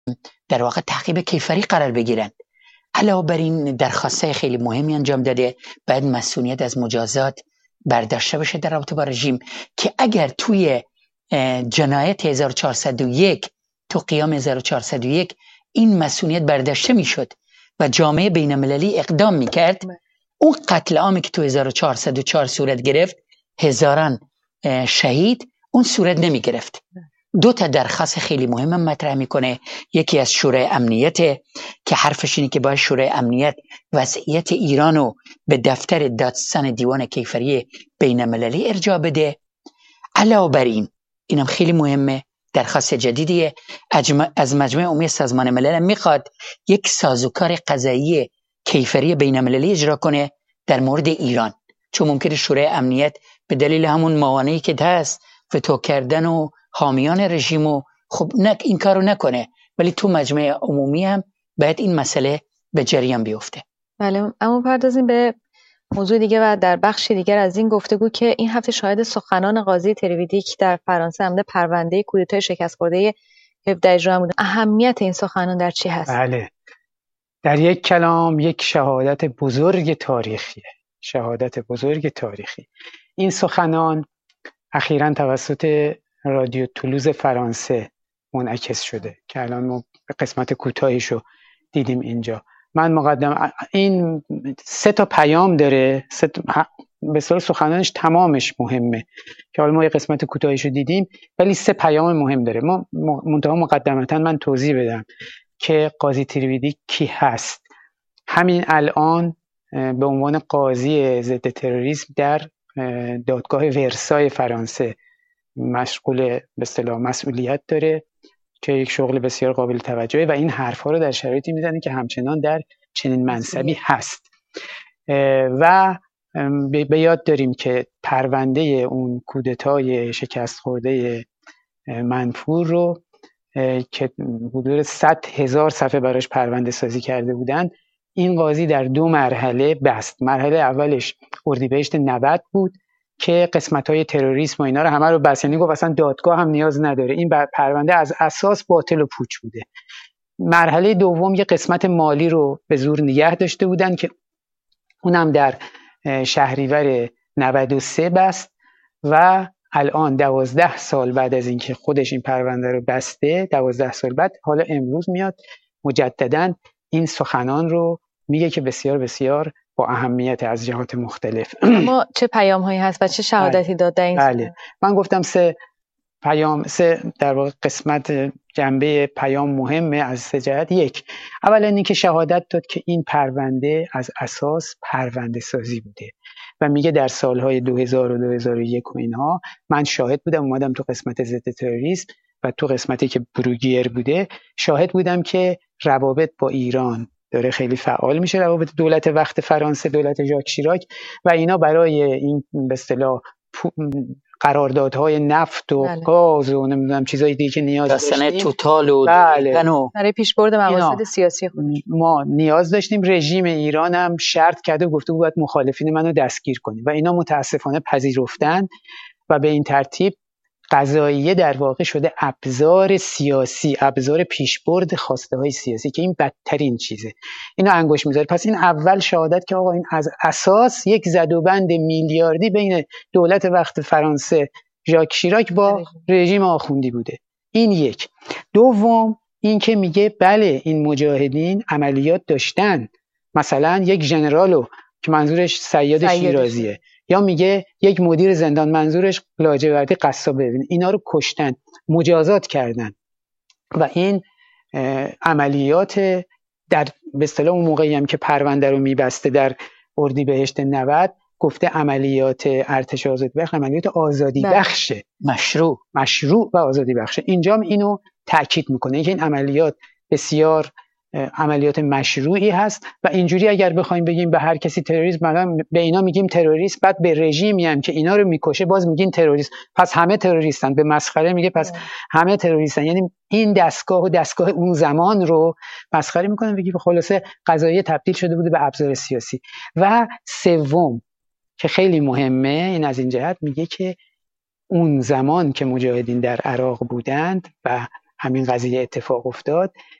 در واقع تعقیب کیفری قرار بگیرند. علاوه بر این درخواست خیلی مهمی انجام داده، باید مسئولیت از مجازات برداشته بشه در رابطه با رژیم، که اگر توی جنایت 1401 تو قیام 1401 این مسئولیت برداشته میشد و جامعه بین المللی اقدام میکرد، اون قتل عامی که تو 1404 صورت گرفت، هزاران شهید، اون صورت نمی گرفت. دو تا درخواست خیلی مهم مطرح میکنه. یکی از شورای امنیت که حرفش اینه که باید شورای امنیت وضعیت ایرانو به دفتر دادستان دیوان کیفری بین المللی ارجاع بده. علاوه بر این، اینم خیلی مهمه، درخواست جدیدیه، از مجمع عمومی سازمان ملل میخواد یک سازوکار قضایی کیفری بین المللی اجرا کنه در مورد ایران، چون ممکنه شورای امنیت به دلیل همون موانعی که هست وتو کردن و حامیان رژیم و خب این کارو نکنه، ولی تو مجمع عمومی هم باید این مسئله به جریان بیفته. بله، اما پردازیم به موضوع دیگه و در بخشی دیگر از این گفتگو که این هفته شاهد سخنان قاضی تریویدیک در فرانسه هم پرونده کودتای شکست خورده 17 اجرام بود. اهمیت این سخنان در چی هست؟ بله، در یک کلام یک شهادت بزرگ تاریخی، شهادت بزرگ تاریخی. این سخنان اخیراً توسط رادیو تولوز فرانسه منعکس شده که الان ما قسمت کوتاهیشو دیدیم اینجا. من مقدم این 3 تا پیام داره، به اصطلاح سخنانش تمامش مهمه که حالا ما یه قسمت کوتاهیشو دیدیم، ولی 3 پیام مهم داره. ما منتها مقدمتاً من توضیح بدم که قاضی تریویدیک کی هست. همین الان به عنوان قاضی ضد تروریسم در دادگاه ورسای فرانسه مشغول به اصطلاح مسئولیت داره که یک شغل بسیار قابل توجهه و این حرفا رو در شرایطی میزنه که همچنان در چنین منصبی هست. و به یاد داریم که پرونده اون کودتای شکست خورده منفور رو که حدود 100,000 صفحه براش پرونده سازی کرده بودن، این قاضی در 2 مرحله بست. مرحله اولش اردیبهشت 90 بود که قسمت‌های تروریسم و اینا رو همه رو بس، یعنی گفت اصلا دادگاه هم نیاز نداره، این پرونده از اساس باطل و پوچ بوده. مرحله دوم یه قسمت مالی رو به زور نگه داشته بودن که اونم در شهریور 93 بست و الان 12 سال بعد از اینکه خودش این پرونده رو بسته، 12 سال بعد حالا امروز میاد مجدداً این سخنان رو میگه که بسیار بسیار با اهمیت از جهات مختلف. اما چه پیام هایی هست و چه شهادتی داده این؟ بله، من گفتم 3 پیام، 3 در واقع قسمت جنبه پیام مهمه از 3 جهت. یک، اولا اینکه شهادت داد که این پرونده از اساس پرونده سازی بوده و میگه در سالهای 2000 و 2001 و اینها من شاهد بودم، اومدم تو قسمت ضد تروریسم و تو قسمتی که بروگیر بوده شاهد بودم که روابط با ایران داره خیلی فعال میشه، روابط دولت وقت فرانسه، دولت ژاک شیراک و اینا برای این به اصطلاح قراردادهای نفت و گاز و نمیدونم چیزای دیگه که نیاز داشتیم، توتال و برای پیشبرد مقاصد سیاسی خودش ما نیاز داشتیم. رژیم ایران هم شرط کرده و گفته باید مخالفین منو دستگیر کنیم و اینا متاسفانه پذیرفتن و به این ترتیب قضاییه در واقع شده ابزار سیاسی، ابزار پیشبرد خواسته های سیاسی که این بدترین چیزه. اینا انگوش میذاره. پس این اول شهادت که آقا این از اساس یک زدوبند میلیاردی بین دولت وقت فرانسه ژاک شیراک با رژیم آخوندی بوده. این یک. دوم این که میگه بله این مجاهدین عملیات داشتن، مثلا یک ژنرالو که منظورش صیاد شیرازیه، یا میگه یک مدیر زندان منظورش لاجوردی قصابه، ببین اینا رو کشتن، مجازات کردن و این عملیات در به اصطلاح اون موقعی هم که پرونده رو میبسته در اردیبهشت 90 گفته عملیات ارتش آزادی بخش عملیات آزادی بخشه، مشروع و آزادی بخشه. اینجا اینو تاکید میکنه که این عملیات بسیار عملیات مشروعی هست و اینجوری اگر بخوایم بگیم به هر کسی تروریسم، مثلا به اینا میگیم تروریست، بعد به رژیمی هم که اینا رو میکشه باز میگین تروریست، پس همه تروریستن. به مسخره میگه پس همه تروریستن، یعنی این دستگاه و دستگاه اون زمان رو مسخره میکنه، میگه خلاصه قضاییه تبدیل شده بوده به ابزار سیاسی. و سوم که خیلی مهمه، این از این جهت میگه که اون زمان که مجاهدین در عراق بودند و همین قضیه اتفاق افتاد